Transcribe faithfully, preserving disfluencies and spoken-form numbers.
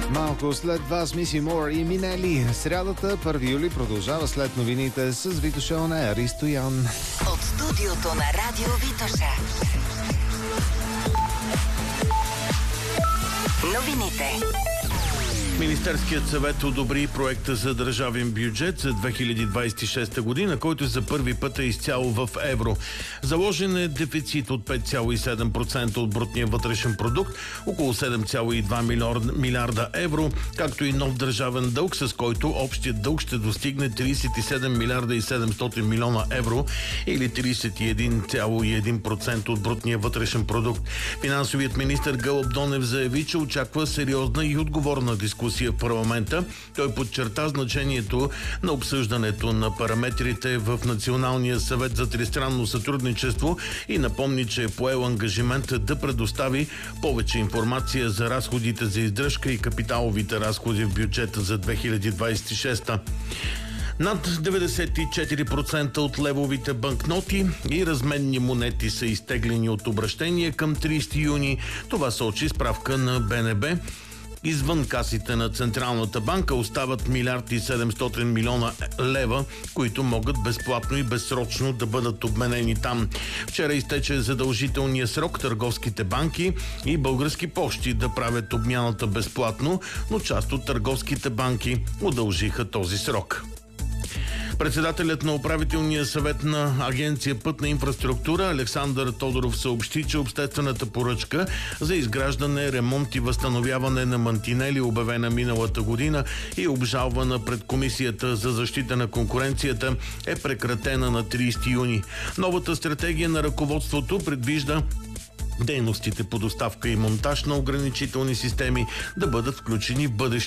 Малко след вас Миси Мор и Минели. Срядата, първи юли, продължава след новините с Витоша Онея, Ристо Ян. От студиото на Радио Витоша. Новините. Министерският съвет одобри проекта за държавен бюджет за две хиляди двадесет и шеста година, който за първи път е изцяло в евро. Заложен е дефицит от пет цяло и седем процента от брутния вътрешен продукт, около седем цяло и два милиарда евро, както и нов държавен дълг, с който общият дълг ще достигне тридесет и седем милиарда и седемстотин милиона евро или тридесет и един цяло и един процент от брутния вътрешен продукт. Финансовият министър Гълъб Донев заяви, че очаква сериозна и отговорна дискусия в парламента. Той подчерта значението на обсъждането на параметрите в Националния съвет за тристранно сътрудничество и напомни, че е поел ангажимент да предостави повече информация за разходите за издръжка и капиталовите разходи в бюджета за две хиляди двадесет и шеста. Над деветдесет и четири процента от левовите банкноти и разменни монети са изтеглени от обращение към тридесети юни. Това сочи справка на Б Н Б. Извън касите на Централната банка остават милиард и седемстотин милиона лева, които могат безплатно и безсрочно да бъдат обменени там. Вчера изтече задължителния срок търговските банки и Български пощи да правят обмяната безплатно, но част от търговските банки удължиха този срок. Председателят на управителния съвет на Агенция Пътна инфраструктура Александър Тодоров съобщи, че обществената поръчка за изграждане, ремонт и възстановяване на мантинели, обявена миналата година и обжалвана пред Комисията за защита на конкуренцията, е прекратена на тридесети юни. Новата стратегия на ръководството предвижда дейностите по доставка и монтаж на ограничителни системи да бъдат включени в бъдещето